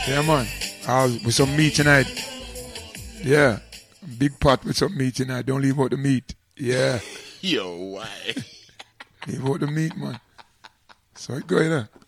Yeah, man. With some meat tonight. Yeah. Big pot with some meat tonight. Don't leave out the meat. Yeah. Yo, why? Leave out the meat, man. So it going on.